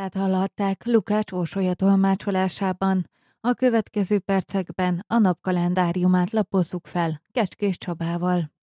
Tehát hallhatták Lukács Orsolya tolmácsolásában. A következő percekben a napkalendáriumát lapozzuk fel Kecskés Csabával.